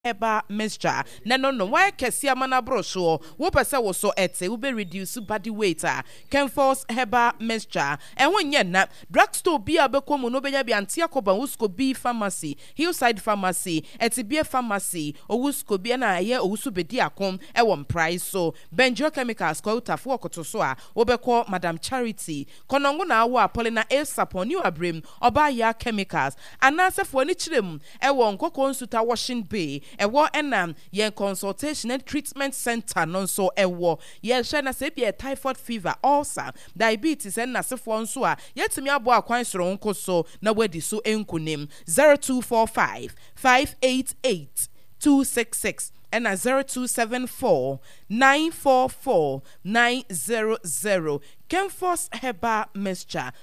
Eba mixture na no why kesia mana brosho wo pese wo so ete wo be reduce body weight Kenforce Herbal Mixture and when na drugstore bi abekomu no benya bi antia koba Wusko B Pharmacy Hillside Pharmacy Etibie Pharmacy Owusko bi na ye owusu bedi akom e won price so Benjo Chemicals ko utafo okoto so a wo beko Madam Charity konongo na awo Apolina A Saponi Abrem Oba ya Chemicals anasefo ni chirem e won koko nsuta washing bay ewo enam yen consultation and treatment center non so ewo ye hwe na se bia typhoid fever ulcer diabetes and nasefo nso a yetimi abo akwan soro nko so na wadi so enkunim 0245 588 266 and 0274 944 900 Kenforce Herbal Mixture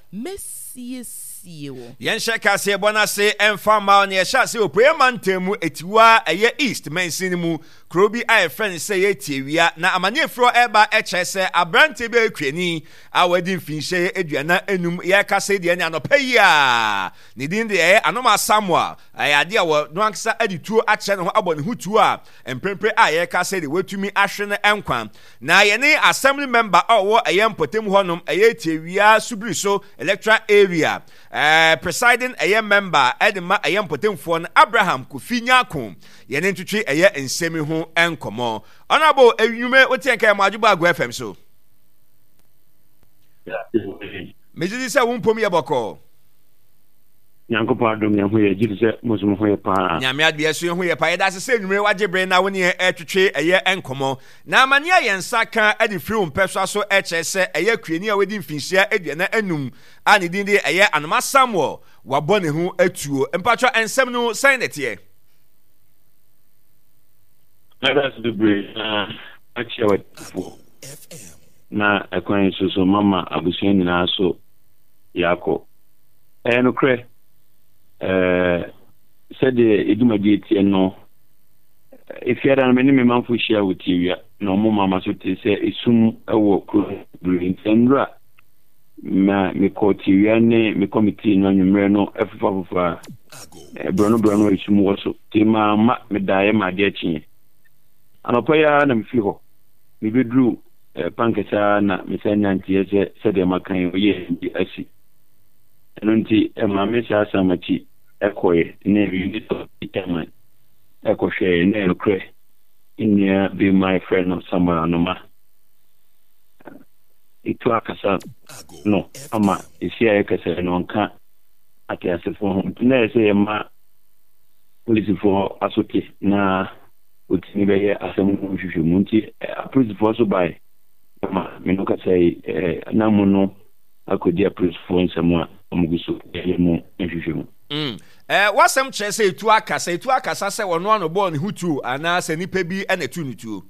Yen shaka se bona se emfa ma ne sha se opremantemu etiwa eye east mensinimu krobi aye friend se ye tiewia na amane efro eba eche se abrante be akwani awadi mfinhye aduana enum ye ka se de ne anopayi a ne din de anoma Samuel ayade a wo no anksa adituo ache ne ho abone hutu a emprempre aye ka se de watumi ahwe ne enkwan na ye ne assembly member owo eye mpotem honum eye tiewia subriso electoral area presiding a member Edema a potemfo Abraham Kufinyako yene ntutwe eye ensemi ho enkomo honorable ewume otienka majuba agwa FM so mejidi se wumpom ye boko Nyankopa adom ye ho ye jidi se mosum ho ye pa nyame ade so ye ho ye pa ye da se enwumre wagebre na woni etwetwe eye enkomo na amane ye nsaka ade firi umpeso so eche se eye kuani a wedi mfinhia aduana anum ani din de eye anoma Samuel wabone ho atuo empatwa ensem no senete that's the break actually na akwan so mama abusuan nyina so yako no kre said edumadi tie no efiara na me manfo hia wotiwia na omo mama so te se esum ewo kro green sendra ma me kotiwia ne me committee no nwumre no efufa brono esum wo so te ma me dae ma de achi anopa ya na mfi ho me bedru pankesa na me sanya ntie se sede makan oye ndi asi enunti ma sha samachi ekoye ne bi to itama ekohwe ne lokre inia be my friend of somewhere anoma itu akasa no ama isia ekase no nka atiasefo ho na se ma polisifo asoke na utini be ye asemu hwehwe munti polisifo so bai ama menoka sai namuno akodi polisifo nsema omuguso yemu hwehwe wasem kire se etu akasa se wono ano bo ne hutu ana se nipa bi ena tu nutu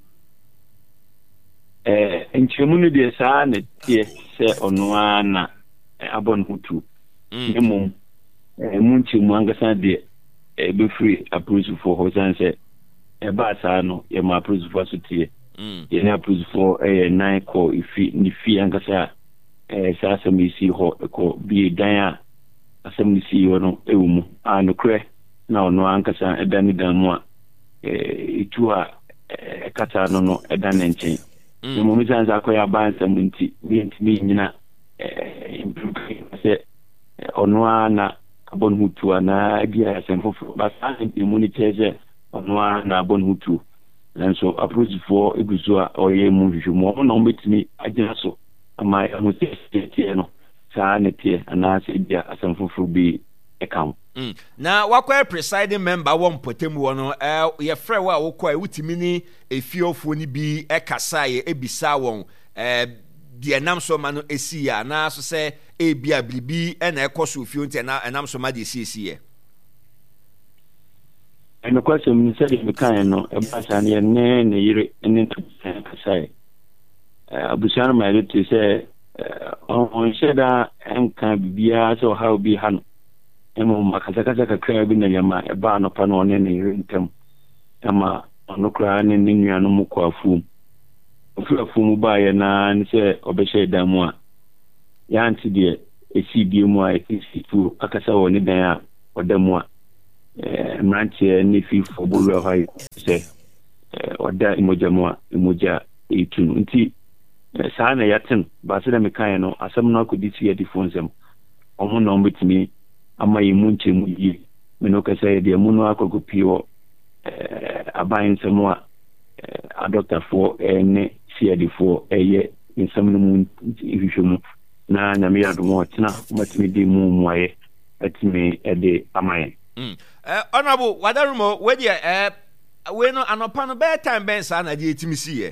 enchemu ne de sa na tie se ono ana abon hutu nemu munchemu angasa de be free approve for hosan se ba sa no ye ma approve for so tie ye na approve for 9 call ifi ni fi angasa sa semisi ho ko bi dan asem si wono ewumu anokre na ono ankasa edani danwa itu a kata no edani nchen mo mi sanza akoya bansa munti bi nyina se ono na abon hutu na dia asem fofo basa immunity ono na abon hutu nanso approach for eguzua oye mu hwehwemo no betimi agina so ama ho tie no sa netie anase dia asamfufuru bi ekam na wakwa presiding member won potemu wono ye frɛ wa wokɔ wutimi ni efiofo ni bi ekasa ye ebisa won de nam so ma no esi ya na so sɛ ebia blibi na ekoso ofio nti na nam so ma de esi ye eno kwasem ni sɛ de mekan no ebasa ne ne yire ne kasa abusiano ma ile te sɛ on sheda enka bibia so how be han emo makasa kakra bi na yama eba no pa no ne ne ntem ama ono kra ne nnuano mu kwafu ofu mu ba ye na ne se obehye damu a ya anti de esi bi mu a esi tu akasa woni dan a odamu a mrantie ne fi for bolu ha say oda emoja etunu nti saa na yaten ba se da mekan no asem no akodi si edi fonsem omo no mbetimi ama yimu nchemu yi me no kase de mu no akogo piwo aban nsemo a doctor for ne CID for eye nsem no mu ihwehwemu na nyame yadomo tena matimi di mu muaye atimi ede amaye honorable wadarumo wedi we no anopa no be time ben sa na di etimi siye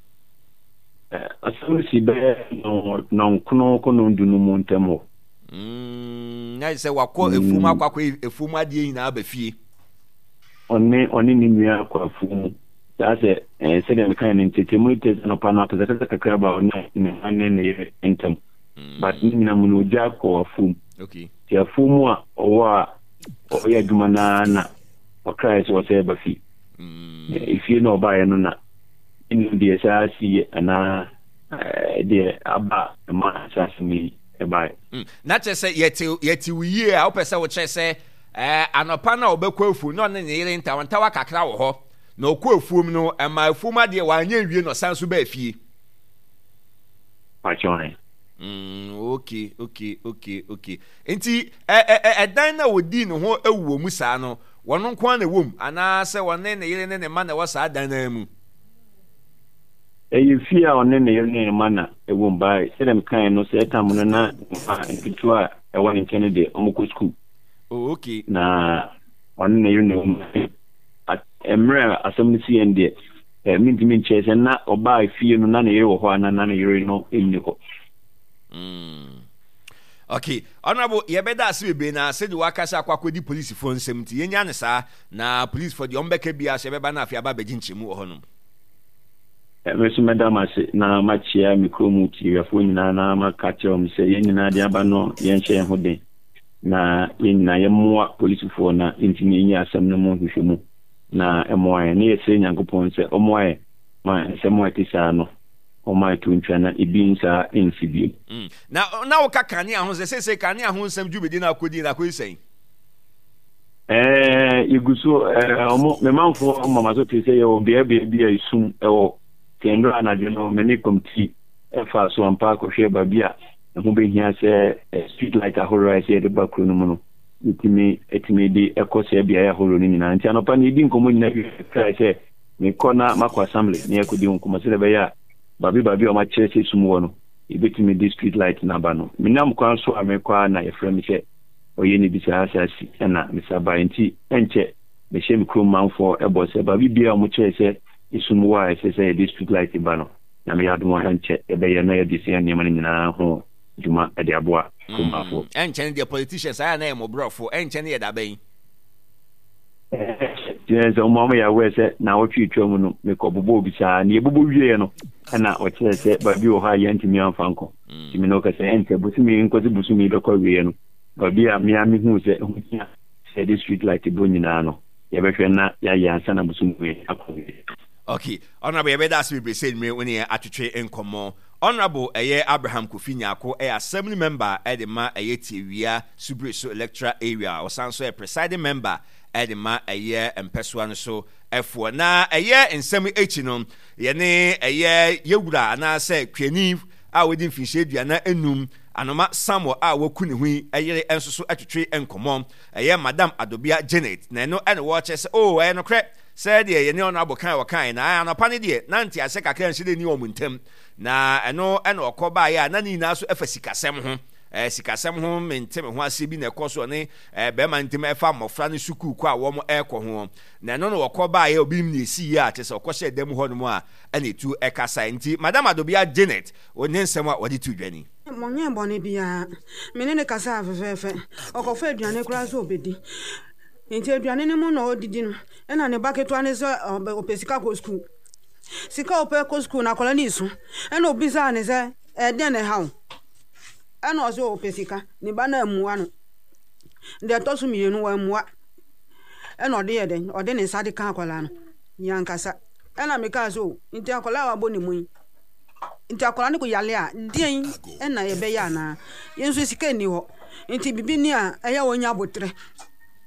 asem si be no kono kono ndunu mu ntemo na se wakọ efum akwakọ efum adie yin na ba fie oni ni nua akwafu se se dem kan ni tetemu tete no pa na pese kakra ba oni ne entem but ni na mu no ja ko afum okay ti afumu a owa oya duma na okrai so se ba fi ifie no ba ye no na inu die sa si ana de aba ma sa mi bai na chese yeti wiye a opese wo chese anopa na obekwa afu no ne yire ntawantawa kakra wo ho na okwa afuom no ma afuom ade wanya wie no sanso ba afie pachone okay enti dan na wodi no ho awuo mu saa no wono nko na wom ana se wonne ne yire ne ma na wo saa dan na mu fia on ne mana ewon bai sedem kan no se tamu na nkitua ewa ni Kennedy omoko school okay na on ne emre asomni ende mintimi nchese na oba fie no na ne wo ho na ne yire no enyiko okay honorable yebeda asibebe na sedi wakasa akwakodi police phone semti yenya ne saa na police for the ombeke bia shebeba na afia ba beginchemu ohonom Mesu madama se na machia mikromu ti yafo nyina na makache o mse yenina de aba no yenhye ho den na yenina yemmoa polisifo na intimi nya asem no mo hwehwemu na emoa ne yese nyankopon se omoa ma semo ti sa no o ma tu ntwa na ibinsa ensibi na o kakane ahun se kane ahun sem djubedi na akodi na koisen iguso omo me manfo mama so te se yo bia isum ewo kendo anadino many committee efa so ampa ko hwe ba bia ho be hia se street light ahoro ase de bakro no no etimi di ekose bia ya horo ni nyina nti anopa ni di nkomo nyina ka se me kona makwa assembly ni ekodi nkomo se be ya babi o ma chese sumu wono ibetimi di street light na ba no minam kwa so amekwa na efrem se oye ni bisa asasi na misaba nti enche be she mikro manfo ebo se babi bia o mo chese isumuwa ese district light bano na me yadu mo enche ebe ye na ye disia ni mani nyina ho juma ede aboa kumafo enche the politicians aya na mo brofo enche ne ye da ben so mama ya wese na otwi twam no me ko bobo obi sa na ye bobo wie no na o chese ba bi o ha ye ntimi anfanko timi no ka se enche busumi nkozi busumi be ko wie no ba bi a mi hu se district light bo nyina no ye be hwe na ya ansa na busumi akọ. Okay, honorable yebeda asibe said me when you atwetwe enkomo. Honorable Abraham Kofi Nyako assembly member edema tiwia Subreso electoral area osanso presiding member edema empeswa no so efo na nsem echi no ye ne yewura na se kwani a wodi mfinhye aduana enum anoma Samuel a waku ne hui eyere ensoso atwetwe enkomo madam Adobia Janet na no ene wo chese no kre said ye ne honorable kan wakan na anopa ne de na ntia se kakra nhide ni omuntem na eno okoba ya na ni na so efasikasem ho sikasem ho mentem ho ase bi na ekoso ne be ma ntem efa mofra ne suku ku a wo mo ekọ ho na eno okoba ya obi mi esi ya ate se okọhye dem ho no mu a ene tu ekasa nti madam Adobia Janet onen nsem a wodi tu dwani monye bone bia menene kasa afefe okofa aduane kura so obedi nti aduane ne mu na odidi no na ne baketo ane se opesika ko school sika ope ko school na kola ni su na obisa ne se den ne hawo na oso opesika ne ba na amuwa no de tosu mienu wa amuwa na ode ye den ode ne sade kan kola no yankasa na me ka so nti akola wa boni mu nti akola ne ko yale a den na ye be ya na yenso sika ni ho nti bibi ni a eya wonya botre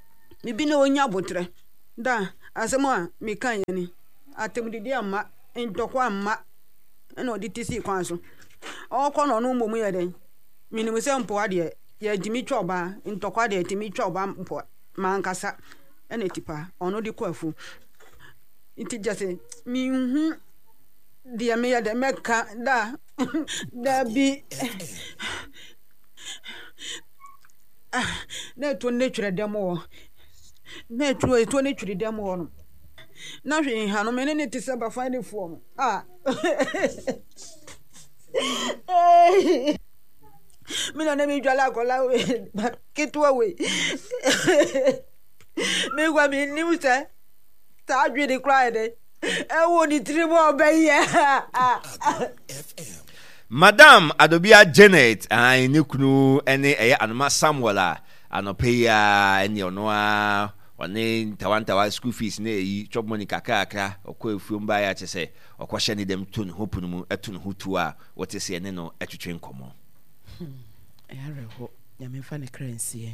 Mibi na onya botre. Da, asema mi kan yani. Atemdidi amma ntokwa amma. Eno di tisi kwan so. Okọ no no mbomu ye den. Minimu se mpo ade ye dimi twoba ntokwa de dimi twoba mpo mankasa. Ene tipa ono di kwafu. Inti jase mi hu dia me ya de meka da da bi na to ne twere dem wo na to ne twere dem wo no na hwe ha no me ne ti se ba fine form mi na mi jwala kola we kitwa we me gwa mi ni musa ta dwe de cry de e wo ni tribo obeya Madam Adobia Janet ni kunu ene Anoma Samuel anopeya ene ono a one tawantawa school fees na yi chop money kakaka okọ efuomba ya chese okọhye ni dem tun hopunu mu etun hutu a wote se ene no etwetwe nkomo reho nyamemfa ne currency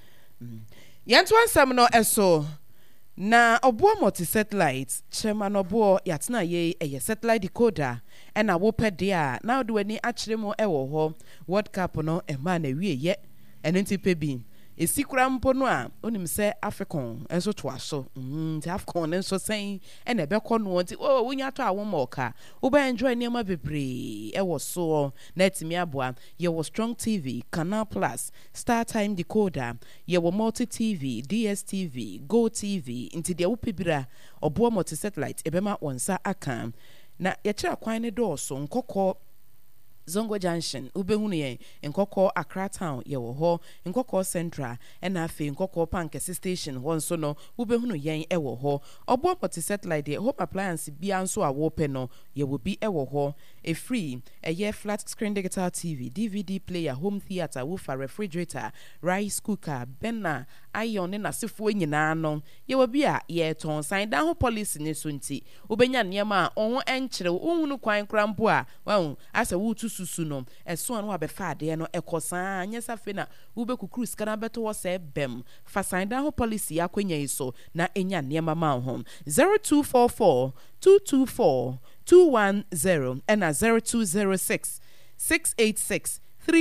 yanto ansam no eso na obo multi satellite chairman obo yatna ye satellite decoder ena wo pede a na do ani akire mu ewo ho world cup no ema na wie ye enenti pebi esikura mpo no a onim se african enso to aso ti african enso sen ena ebekọ no nti wonya to awo moka wo ba enjoy niam bebre ewo so na etimi aboa ye wo strong tv canal plus star time decoder ye wo multi tv dstv go tv nti de wo pebira obo multi satellite ebema wonsa aka na ye kira kwan ne do so nkokọ Zongo Junction ubehunu yen nkokọ Accra Town ye wo ho nkokọ Central ena afi nkokọ Pankesi Station ho nso no ubehunu yen e wo ho obo poti satellite de home appliance bia nso a wo pe no ye wo bi e wo ho a free ye flat screen digital TV DVD player home theater woofer refrigerator rice cooker benna iron na sefo nyina no ye wo bi a ye ton sign down ho policy ne so nti ubenya niam a onho enkyere ohunu kwan krampo a wa asa wutu susu no eso anu abefa ade no ekosa anya safe na ube kukuru skana beto wo se bem fa sign down ho policy akwenya iso na enya niam ma ho 0244 224 210 and 0206 686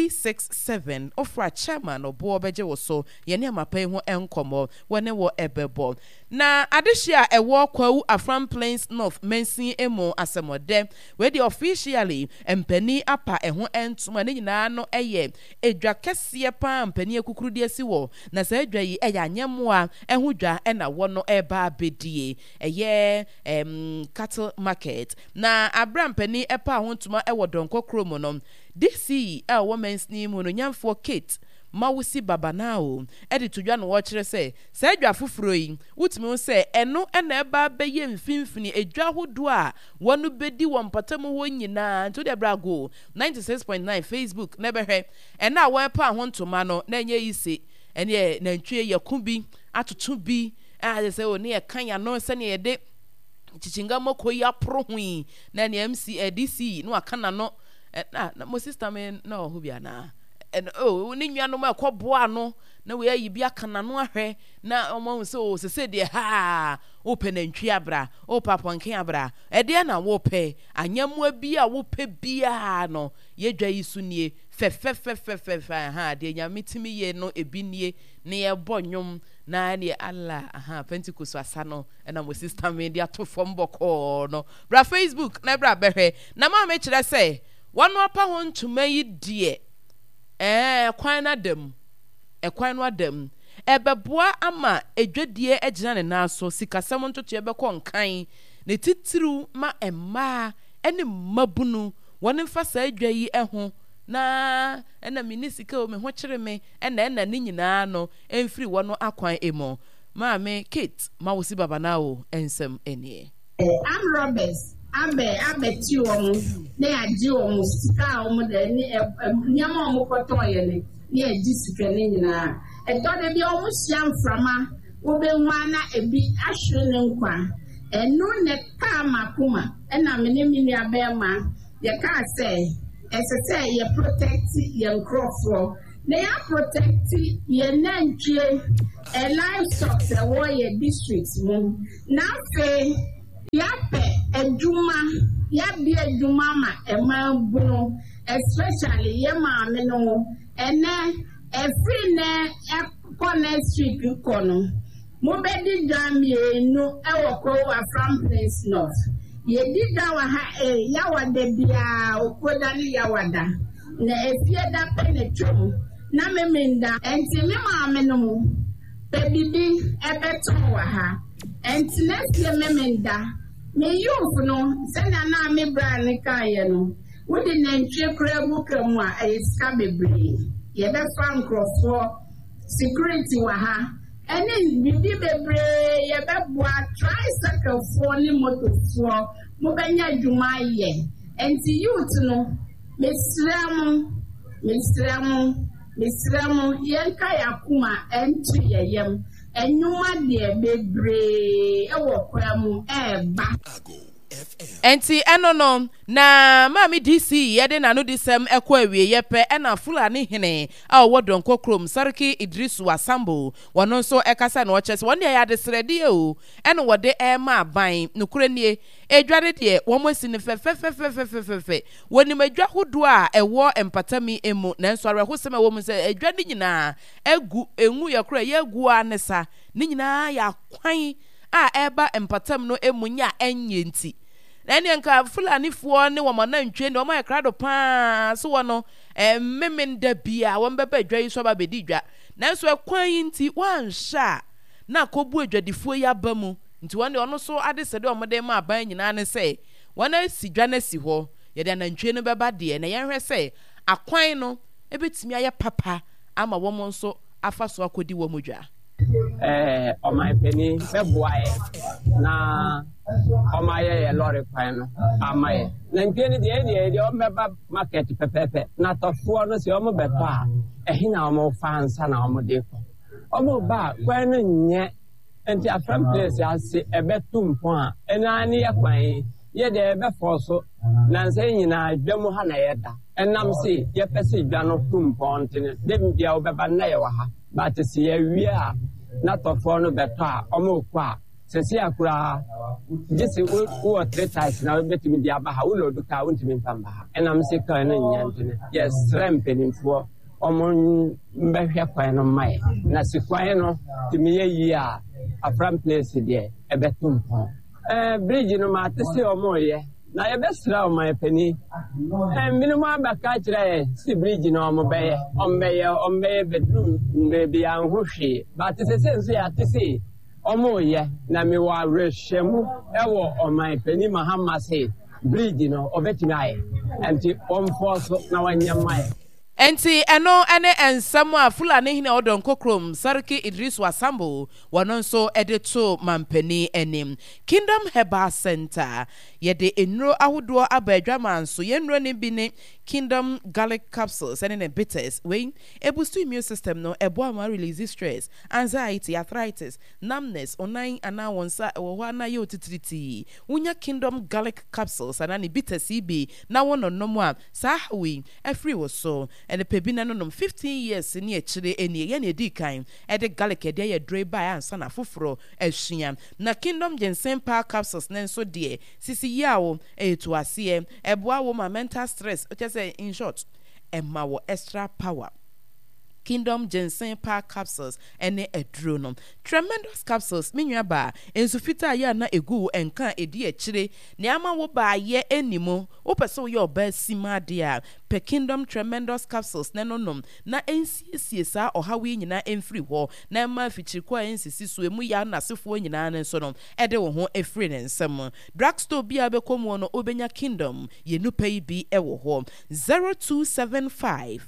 367 ofra chairman obo obeje wo so ye ne amapai ho enkomo wone wo ebebo na adehia ewo kwawu Afram Plains North mensin emo asemode we the officially empani apa eho entuma ne nyina no eye edwa kese pa empani ekukuru de asiwo na sa edwa yi eya anyemoa eho dwa na wo no eba abedie eye cattle market na abram pani epa ho ntuma ewo donko kromo no DC women's name no nyamfo Kate Mawusi Babanao edit dwa no wo kire se sa edwa foforo yi wutumi se eno na eba beye mfimfini edwa hodo a wonu bedi wompatam ho nyina to de brago 96.9 Facebook na behwe ena wo epa ho ntoma no na enye yise ene na ntwe yakubi atoto bi a se oni e kan ya no se ne de chichinga moko ya pro hui na ne MC DC no akana no na mo sister me no ho bia na ni nwa no ma kwboa no na we ayi bia kana no ahwe na omo so se de ha open ntwi abra o papa nken abra de na wo pe anyamua bia wo pe bia no ye dwa yisu nie fe ha de nyamitimi ye no ebinie ne ye bonyum na ne Allah Pentecost asano na mo sister me dia to fom boko no bra Facebook na bra behwe na ma me kire se wanu apa ho ntuma yi die kwan na dem kwan no adam ebeboa ama edwadie egina ne naso sikasem ntoto ebekọ nkan ne titiru ma emma ene mabunu woni mfasa edwa yi eho na ena minisika o me ho kire me ena ni nyina no emfiri wono akwan emo maame Kate Mawusi Babanao ensem enie I'm Roberts abeti omu na yaji omu sika omu de ni nyama omu koton ye ni yaji sika ni nyina edo de bi omu hia mframa obe nwa na ebi ahwe ne nkwa enu ne ka makuma na mini abema ye ka say esese ye protect ye nkrofo They are protecting your nantry a livestock that warrior districts. Now, say, yape a juma, yabi a jumama, a man bono, especially Yama Meno, and then a free ne a corner street corner. Mobedi dam ye no ewo kwa from place north. Ye did dawa ha yawade bia okoda ni yawada. Na efie da penetrum na memenda enti me maame no mu pebibi ebeton wa ha. Enti na fie memenda me youth no se na me bra ne kaye no. Wodi na ntwe kra buka mu a eska bebre. Ye be fa nkrofo security wa ha. And then bibi bebre ye beboa tricycle for ni motor for mo benya dwuma ye enti youth no mesramu yenka yakuma enti yeyem enuma de bebre ewo kwamu eba enti enono na mami DC yede na no disem ekwa awie yepe ena fulani hene a wodon kokrom Sarki Idrisu Asambo wono nso ekasa na ochese won ya de srede o ena wode ema aban nokure nie edwade de wo mosi ne fe woni madwa hodo a ewo empatami emu na nso arehosem ewo mu se edwade nyina egu enwu yakura yegu anesa ni nyina ya kwan a eba empatam no emu nya enye nti na nka fulani fuo ne wo mana ntwe ne wo ma krado pa so wono memenda bia wo mbeba adwa so ba bedi dwa nanso ekwan nti wansha na kobu adwadifuo ya bamu nti wone ono so ade sede o mode ma aban nyina ne se wona si dwa na si ho ye de na ntwe no beba de na yenhwe se akwan no ebetimi aye papa ama wo mo nso afa so akodi wo mudwa on my penny beboae na omaye lorry kwan no amaye na ntwene de o meba market pepepe na tofuo no se o mo beto a ehina o mo fansa na o mo de ko o mo ba kwan no nye enti afram place ase ebetum pon a enani ye kwan ye de ebe forso na nse nyina dwamu ha na yeda enam se ye pese dwa no tumpon tene dem bia o beba na ye wa ha ba te se ye wi a na tofo no beto a omo kwa sesi akura jisi wo 3 times na betimi dia ba ha wo lo duka wo ntimi pamba ha enam se kan na nyantene yes rempenimfo omo mbehwe kwan no mai na se kwan no timi ye yi a afram place de ebetumpon bridge no ma te se omo ye na ye besra o mai pani minimum abaka kire si bridge no omo beye ombeye bedroom be anhwehwe but se nso ya te se omo ye na me wa rehwemu ewo o mai pani mahamase bridge no obetimi aye enti omfo na wanyamai enti eno ene ensam a fulani hine odon kokrom Sarki Idrisu Asambo wono nso edeto mampani enim Kingdom Herbal Center yede enro ahodo abadwama nso yenro ne bi ne Kingdom Garlic Capsules and in bitters we ebustu immune system no ebo ma release stress anxiety arthritis numbness onan ana wonsa ewo ana ye otitriti unya Kingdom Garlic Capsules and ani bitters ibi na wono nomo a sahawi every wo so and the pebina no 15 years ni echire eni ye na edi kan e de garlic e de ye dre by ansa na foforo ahua na Kingdom Ginseng Power Capsules na nso de sisi yawo etu ase eboa wo ma mental stress in short emma wo extra power Kingdom Ginseng Power Capsules ene edronom tremendous capsules minwa ba ensufita ya na egu enka edi echire ne ama wo ba ye enimo wo pese wo ye oba sima de a pe Kingdom Tremendous Capsules ne nonom na ensiesie sa ohawe nyina emfiri ho na ma fichiri kwa ensisi so emu ya na sefo nyina ne so no ede wo ho efiri ne nsem drugstore bia be komo no obenya Kingdom ye nupa yi bi ewo ho 0275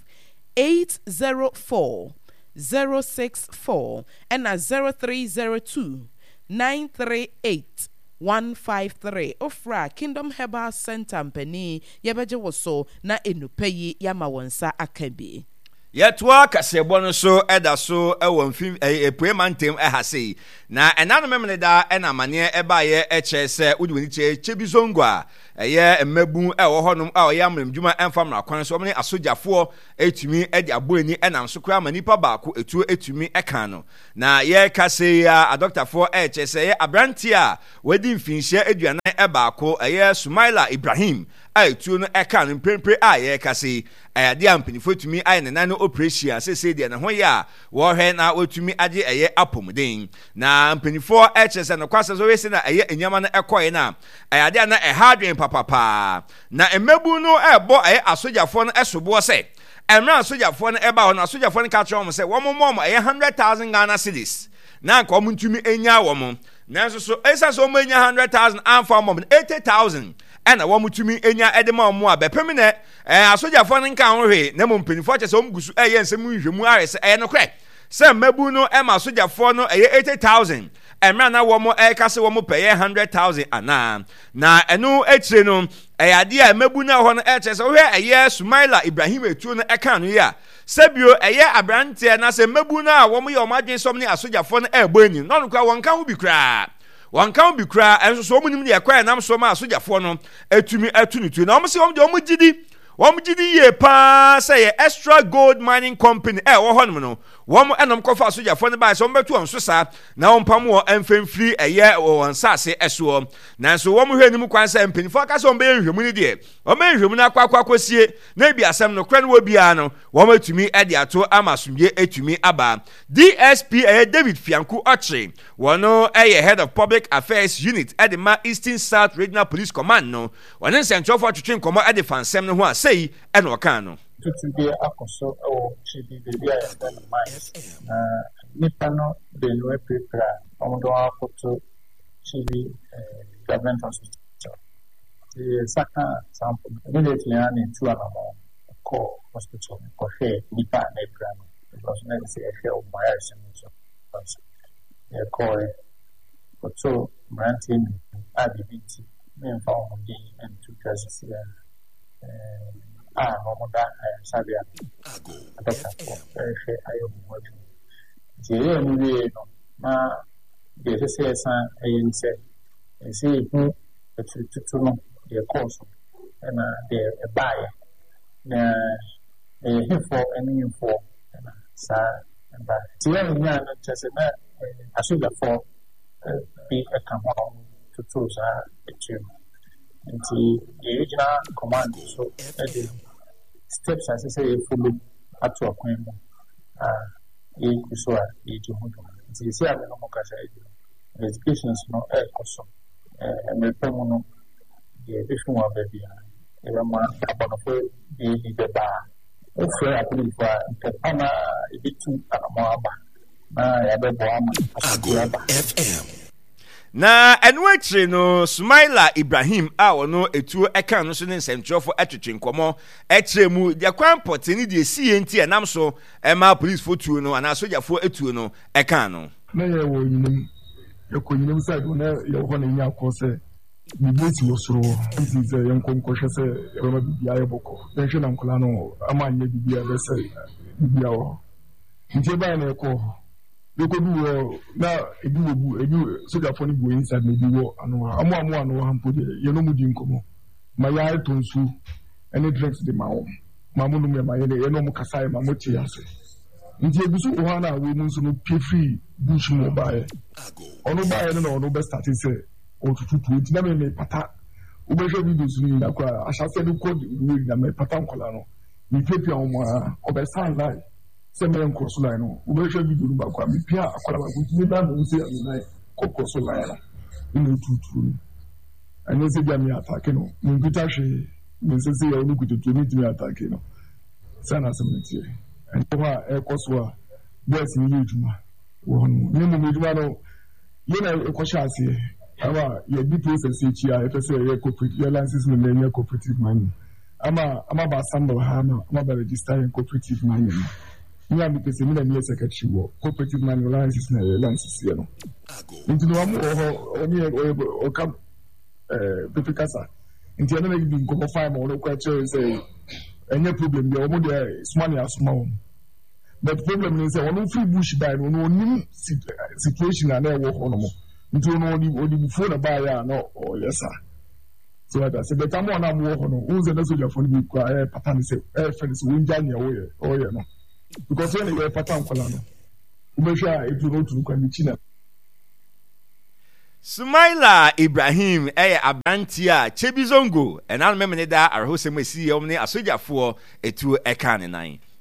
804 064 and 0302 938 153 ofra Kingdom Herbal Center mpani yebeje woso na enupayi yama wonsa akabi Yetwa kasebo no so eda so ewo mfim epuemantem ehase na enano memne da ena mane eba ye eche se udi woni che bizongo a eye mmabu ewo honom a oya mremdwuma emfam na kwan so omne asojafo etumi edi aboani enam so kra manipa baako etu etumi eka no na ye kase ya doctor for eche se ye abranti a wedi mfinhia eduanan ebaako eye Sumaila Ibrahim etu no eka no mpempre a ye kase ayade ampenifo tumi aye nenano operation se de na ho ya wo hwe na otumi age eye apomden na ampenifo eche no kwase so we se na eye enyama na ekoye na ayade na ehadwen papa na emebu no ebo eye asojafo no esobo se emra asojafo no eba ho na asojafo no ka tro se wo mom eye 100,000 Ghana cedis na nka omuntumi enya wo mo nanso so esa so menya 100,000 amfa mom 80,000 ena wo mutumi enya edema mo abepem ne asojafo no nka hohwe na mompenifo che se omgusu eye nsem nhwemu arese eye no kre se mabu no ema asojafo no eye 80,000 emra na wo mo kase wo mo peye 100,000 ana na enu echire no ade a mabu na ho no eche se wo eye Sumaila Ibrahim etu no eka no ya sebio eye abrante na se mabu na wo mo ye omadwen som ne asojafo no ebo ani no no kwa won ka ho bi kra wankan bi kra enso so omunim ne yakwa nam so ma asojafo no atumi atunutu na omse omgidi ye pa say Extra Gold Mining Company wo honom no wom enom kofa asojafo ne ba so mbetu onso sa na ompam wo emfemfiri eye wonsase eso na so wom hwenim kwan sa empenifo ka so mbe nhwemu ni de omenhwemu na akwakosie na bi asem no kra no bia no wom atumi ede ato amasumye atumi aba DSP David Fianku Ochi wono head of Public Affairs Unit at the Eastern South Regional Police Command no wonen central for twetwen komo ade fansem no ho sei eno okano tutubi akoso o chibi bebi ayanda na mines na nipano benwe prepare omodo akoto chibi government hospital saka sample immediately ani tu anamo ko hospital ko he nipa na brano because na say e o maya so ko so brantin abibiti me fa o di and 2000 momoda sabia adopta ko ayo mo je ni no na de se san ayense se hu tutu no de course na de buy na for any for na sa ba ti ya nya na chese na asuga for be a come tutu sa etu nti regional command so the steps as I say follow ato akwan mu so a eji ho nti se a no mokasa education no koso emepemu no de bifu wa babia ma abonofo de ba ofre apolifa ntepana ebitu anamo aba na ya bebo ama aba FM na enwechire no Sumaila Ibrahim a wono etuo eka no so ne nsɛmtwerɛfo atwetwe nkɔmɔ ɛkyerɛ mu de kwan pɔte ne de sie nti enam so ɛma police fotuo no ana sojafo etuo no ɛka no na ye wo nyinum yɛkɔnyinum sɛ do na yɛ hɔ na nya akɔ sɛ bibeti wo soro nti sɛ yɛnkɔnkɔhwɛ sɛ yɛbɛma bibia yɛ bɔkɔ yɛhwɛ na nkola no ama anya bibia bɛsɛ bibia wɔ nti ba na ɛkɔ Yoko na edu sojafo ni bu inside me biwo anu anu hampo de ye no mudi nkomo ma ya tonsu any drinks de mawo ma mu no ma ye no mu kasai ma mo tie ase nti egusu o ha na we mu nso no pefri bush mo bae onu bae no no be start say o tututu nti na me pata o be show videos ni na kwa ashase de code we na me pata nkola no ni pepe o ma o be sign line Semen Corsola, Ubesha Vidu Bakwa, Pia, Akwaba, Nidan, say, Cocosola, in the two. And they say, Yami attacking, Mungutashi, Mrs. Yaluku to meet me attacking. Sana Cemetery. And Toha, Ecoswa, there's in Yujuma. One, Yumano, Yena Ecoshasi, Ava, your details and CHI, FSA, corporate, your license, millennial cooperative money. I'm about Sando Hama, I'm about registering cooperative money. Ni amipese ni na niye secretary wo cooperative man license na license ye no nti no amu oni o kam pepikasa nti na bi nko fa ma o ko che say enye problem bi o mo de small ya small but problem is that one free bush by no nim situation and there work on nti no odi before na buy ya no oh yes sir so that say but am on am work on who say na soldier for me kwa pattern say friend say won janya oh yeah no because when you pattern kola no we sure it no to kwa ni china Sumaila Ibrahim Abrantia Chebizongo and I'll remember that our host MSC omni asojafo etu eka ne nan